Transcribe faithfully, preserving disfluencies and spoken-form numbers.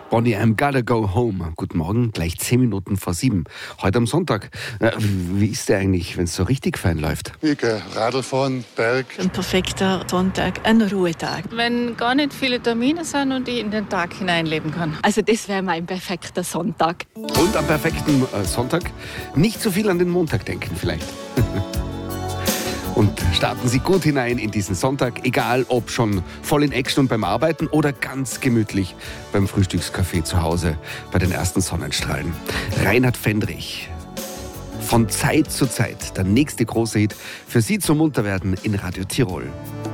Bonnie, I'm gotta go home. Guten Morgen, gleich zehn Minuten vor sieben. Heute am Sonntag. Na, wie ist der eigentlich, wenn es so richtig fein läuft? Ich gehe Radl fahren, Berg. Ein perfekter Sonntag, ein Ruhetag. Wenn gar nicht viele Termine sind und ich in den Tag hineinleben kann. Also das wäre mein perfekter Sonntag. Und am perfekten äh, Sonntag nicht so viel an den Montag denken vielleicht. Und starten Sie gut hinein in diesen Sonntag, egal ob schon voll in Action und beim Arbeiten oder ganz gemütlich beim Frühstückskaffee zu Hause bei den ersten Sonnenstrahlen. Reinhard Fendrich, von Zeit zu Zeit, der nächste große Hit für Sie zum Munterwerden in Radio Tirol.